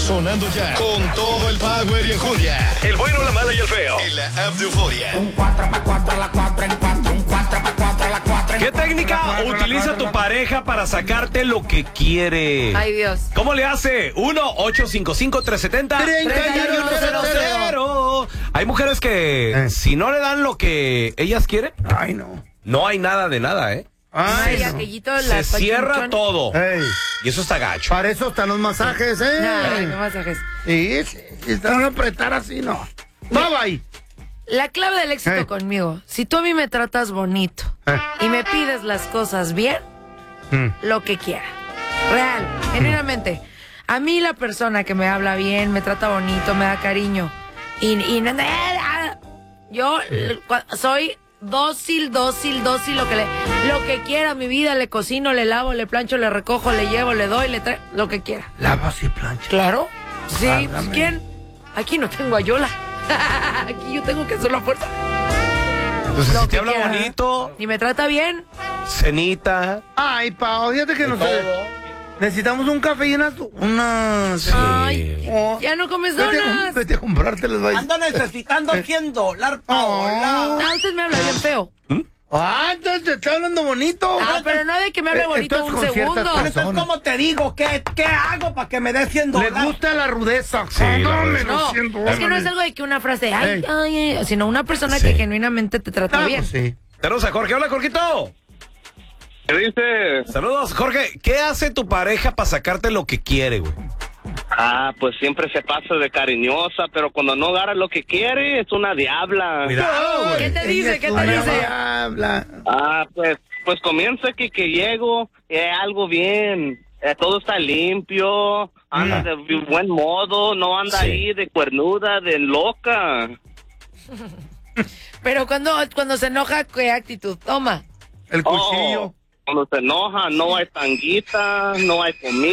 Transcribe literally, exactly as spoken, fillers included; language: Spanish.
Sonando ya con todo el power y enjundia. El bueno, la mala y el feo. En la app de Euforia. Un cuatro para cuatro, la cuatro en cuatro. Un cuatro para cuatro, la cuatro en ¿Qué cuatro. técnica La cuatro, utiliza la cuatro, tu la- pareja para sacarte lo que quiere? Ay, Dios. ¿Cómo le hace? uno ocho cinco cinco, tres siete cero, treinta y uno cero cero. Hay mujeres que Eh. si no le dan lo que ellas quieren, Ay, no. no hay nada de nada, ¿eh? Ay, Ay, no. aquellito de Se la cierra pachuchón. todo. Ey, Y eso está gacho. para eso están los masajes, ¿eh? Ay, no masajes. Sí, sí, si están a apretar así, no. Bye, bye. La clave del éxito Eh. conmigo, si tú a mí me tratas bonito Eh. y me pides las cosas bien, Mm. lo que quiera. Real, genuinamente. A mí la persona que me habla bien, me trata bonito, me da cariño y, y no- yo eh, cua- soy dócil, dócil, dócil, lo que le, lo que quiera, mi vida, le cocino, le lavo, le plancho, le recojo, le llevo, le doy, le traigo, lo que quiera. Lavas y plancha. Claro. Sí, Válgame. pues, ¿quién? Aquí no tengo a Yola. Aquí yo tengo que hacer la fuerza. Entonces, Lo si te que habla quiera. bonito, Y me trata bien. cenita, Ay, Pao, fíjate que de nos todo. necesitamos un café y unas... unas... Sí. Ay, Oh. ya no comes Vete a, donas. vete a comprártelas, vaya. Ando necesitando cien dólares, Paola. Ah, usted me habla bien feo. Ah, entonces te está hablando bonito. Ah, pero no de que me hable Eh, bonito entonces un con ciertas segundo. personas. Entonces, ¿cómo te digo? ¿Qué, qué hago para que me des cien Le dólares? gusta la rudeza. Sí, la Dámelo, No, cien es que no es dólares. algo de que una frase, ay, Ey. ay, ay, sino una persona Sí. que genuinamente te trata Ah, bien. pues sí. Tenemos a Jorge. Hola, Jorgito. ¿Qué dices? Saludos, Jorge. ¿Qué hace tu pareja para sacarte lo que quiere, güey? Ah, pues siempre se pasa de cariñosa, pero cuando no agarra lo que quiere, es una diabla. Cuidado, güey. ¿Qué te Ella dice? es ¿Qué te una dice? diabla. Ah, pues, pues comienza que, que llego, eh, algo bien, eh, todo está limpio, anda Mm. de buen modo, no anda Sí. ahí de cuernuda, de loca. Pero cuando, cuando se enoja, ¿qué actitud toma? El cuchillo. Oh, cuando se enoja, no hay tanguita, no hay comida.